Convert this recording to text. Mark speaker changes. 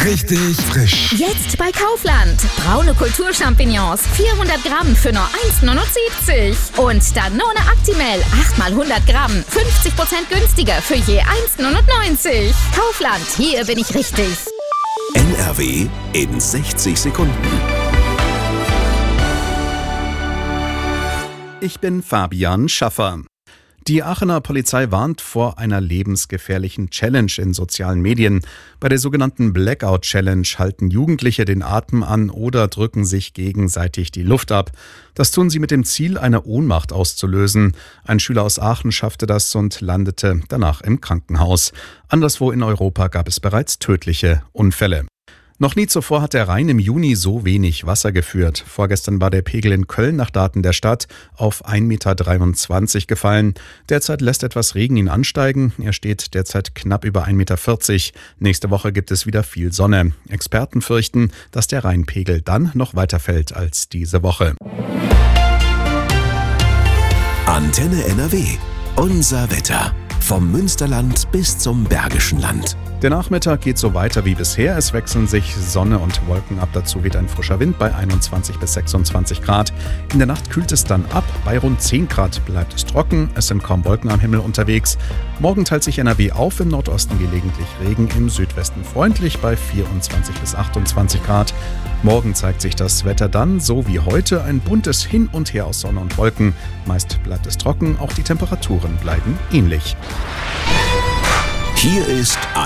Speaker 1: Richtig frisch.
Speaker 2: Jetzt bei Kaufland. Braune Kulturchampignons, 400 Gramm für nur 1,79 €. Und Danone Actimel, 8 mal 100 Gramm, 50% günstiger für je 1,99 €. Kaufland, hier bin ich richtig.
Speaker 3: NRW in 60 Sekunden.
Speaker 4: Ich bin Fabian Schaffer. Die Aachener Polizei warnt vor einer lebensgefährlichen Challenge in sozialen Medien. Bei der sogenannten Blackout Challenge halten Jugendliche den Atem an oder drücken sich gegenseitig die Luft ab. Das tun sie mit dem Ziel, eine Ohnmacht auszulösen. Ein Schüler aus Aachen schaffte das und landete danach im Krankenhaus. Anderswo in Europa gab es bereits tödliche Unfälle. Noch nie zuvor hat der Rhein im Juni so wenig Wasser geführt. Vorgestern war der Pegel in Köln nach Daten der Stadt auf 1,23 Meter gefallen. Derzeit lässt etwas Regen ihn ansteigen. Er steht derzeit knapp über 1,40 Meter. Nächste Woche gibt es wieder viel Sonne. Experten fürchten, dass der Rheinpegel dann noch weiter fällt als diese Woche.
Speaker 3: Antenne NRW. Unser Wetter. Vom Münsterland bis zum Bergischen Land.
Speaker 4: Der Nachmittag geht so weiter wie bisher. Es wechseln sich Sonne und Wolken ab. Dazu weht ein frischer Wind bei 21 bis 26 Grad. In der Nacht kühlt es dann ab. Bei rund 10 Grad bleibt es trocken. Es sind kaum Wolken am Himmel unterwegs. Morgen teilt sich NRW auf. Im Nordosten gelegentlich Regen, im Südwesten freundlich bei 24 bis 28 Grad. Morgen zeigt sich das Wetter dann, so wie heute, ein buntes Hin und Her aus Sonne und Wolken. Meist bleibt es trocken. Auch die Temperaturen bleiben ähnlich.
Speaker 3: Hier ist